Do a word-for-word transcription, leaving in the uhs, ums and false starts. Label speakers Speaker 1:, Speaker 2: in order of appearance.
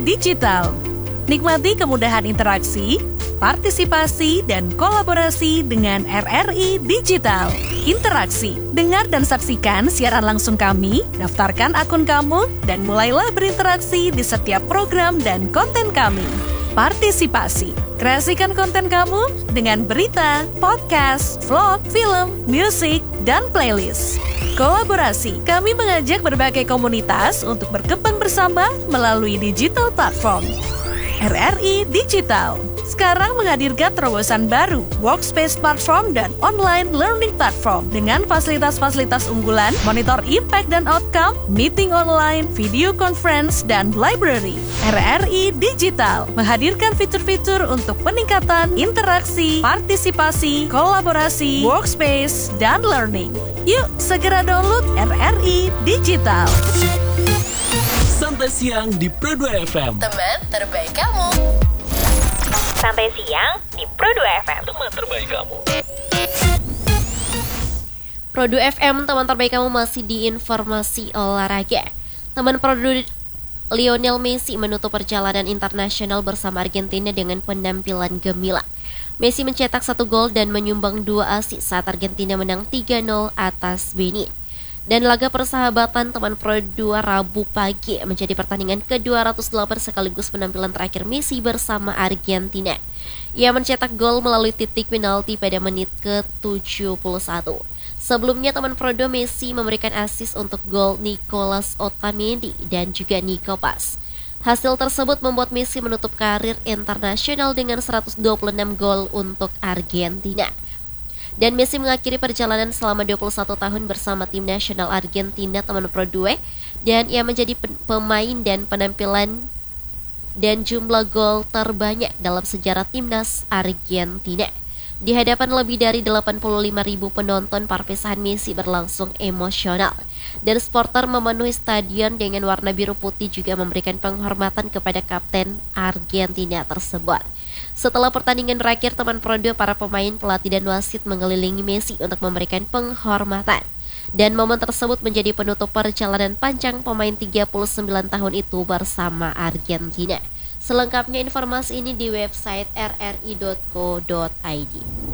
Speaker 1: Digital. Nikmati kemudahan interaksi, partisipasi, dan kolaborasi dengan R R I Digital. Interaksi, dengar dan saksikan siaran langsung kami, daftarkan akun kamu, dan mulailah berinteraksi di setiap program dan konten kami. Partisipasi, kreasikan konten kamu dengan berita, podcast, vlog, film, musik, dan playlist. Kolaborasi, kami mengajak berbagai komunitas untuk berkembang bersama melalui digital platform. R R I Digital sekarang menghadirkan terobosan baru, workspace platform dan online learning platform dengan fasilitas-fasilitas unggulan, monitor impact dan outcome, meeting online, video conference, dan library. R R I Digital menghadirkan fitur-fitur untuk peningkatan interaksi, partisipasi, kolaborasi, workspace, dan learning. Yuk, segera download R R I Digital.
Speaker 2: Santai siang di Pro dua F M.
Speaker 3: Teman terbaik kamu. Santai siang di Pro dua F M.
Speaker 2: Teman terbaik kamu.
Speaker 4: Pro dua F M, teman terbaik kamu, masih di informasi olahraga. Teman Pro dua, Lionel Messi menutup perjalanan internasional bersama Argentina dengan penampilan gemilang. Messi mencetak satu gol dan menyumbang dua assist saat Argentina menang tiga nol atas Benin. Dan laga persahabatan teman Pro dua Rabu pagi menjadi pertandingan ke dua ratus delapan sekaligus penampilan terakhir Messi bersama Argentina. Ia mencetak gol melalui titik penalti pada menit ke tujuh puluh satu. Sebelumnya teman Pro dua Messi memberikan assist untuk gol Nicolas Otamendi dan juga Nico Paz. Hasil tersebut membuat Messi menutup karir internasional dengan seratus dua puluh enam gol untuk Argentina. Dan Messi mengakhiri perjalanan selama dua puluh satu tahun bersama tim nasional Argentina teman Pro dua, dan ia menjadi pemain dan penampilan dan jumlah gol terbanyak dalam sejarah timnas Argentina. Di hadapan lebih dari delapan puluh lima ribu penonton, perpisahan Messi berlangsung emosional. Dan supporter memenuhi stadion dengan warna biru putih juga memberikan penghormatan kepada kapten Argentina tersebut. Setelah pertandingan berakhir, teman Pro dua, para pemain, pelatih, dan wasit mengelilingi Messi untuk memberikan penghormatan. Dan momen tersebut menjadi penutup perjalanan panjang pemain tiga puluh sembilan tahun itu bersama Argentina. Selengkapnya informasi ini di website r r i dot co dot i d.